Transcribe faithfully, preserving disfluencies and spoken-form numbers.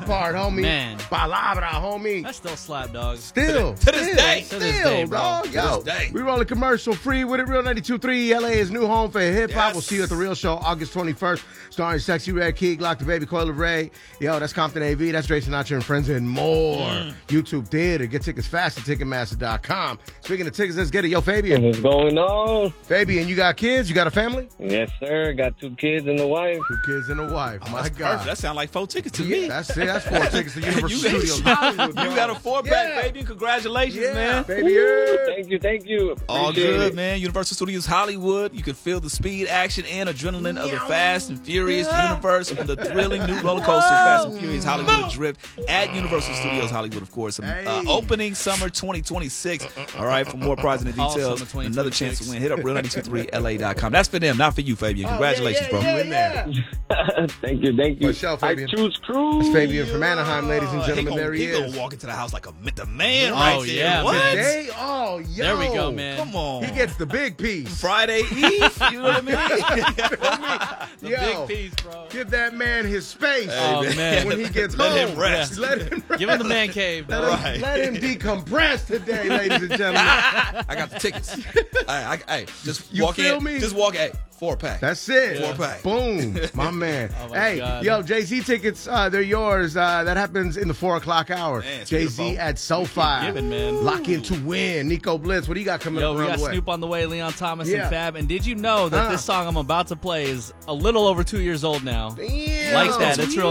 That part, homie. Man. Palabra, homie. That's still slap, dog. Still. To this still, day. Still, To this day, bro. dog. To Yo, this day. we rolling commercial free with it. Real ninety-two point three L A is new home for hip hop. Yes. We'll see you at the Real Show August twenty-first. Starring Sexy Red Key, Glock the Baby, Coil Ray. Yo, that's Compton A V. That's Dre Sinatra and Friends and more. Mm. YouTube Theater. Get tickets fast at Ticketmaster dot com. Speaking of tickets, let's get it. Yo, Fabian. What's going on? Fabian, you got kids? You got a family? Yes, sir. Got two kids and a wife. Two kids and a wife. My That's God. perfect. That sounds like four tickets to Yeah, me. that's it. That's four tickets to Universal you, Studios you Hollywood. got a four pack, Yeah. baby. Congratulations, Yeah, man. baby. Woo, thank you, thank you. All Appreciate good, it. man. Universal Studios Hollywood. You can feel the speed, action, and adrenaline of the Fast and Furious universe with the thrilling new roller coaster, Fast and Furious Hollywood Drift at Universal Studios Hollywood, of course. Um, Hey. Uh, opening summer twenty twenty-six. All right, for more prizes and All details, summer twenty another twenty-six. chance to win. Hit up real nine two three L A dot com. That's for them, not for you, Fabian. Congratulations, Oh, yeah, yeah, bro. yeah, yeah. Thank you, thank you. For sure, I Fabian. choose Cruise. It's Fabian from Anaheim, ladies and He gentlemen. gonna, There he, he is. gonna walk into the house like a the man Oh, right there. yeah, What? man. Today, oh, yo. There we go, man. Come on. He gets the big piece. Friday Eve. You know what I mean? The Yo, big piece, bro. give that man his space. Oh, man. When he gets Let home. him rest. Let him rest. Give him the man cave, Let bro. him, Right. let him decompress today, ladies and gentlemen. I got the tickets. I, I, hey, just You walk feel in. me? Just walk. Hey, four pack. That's it. Four pack. Boom. My man. Oh, my hey, God. yo, Jay-Z tickets, uh, they're yours. Uh, that happens in the four o'clock hour. Man, it's Jay-Z beautiful. at SoFi. Giving, man. Lock in to win. Nico Blitz, what do you got coming Yo, up we around got the way? Snoop on the way, Leon Thomas Yeah. and Fab. And did you know that Uh. this song I'm about to play is a little over two years old now? Damn. Like that. It's real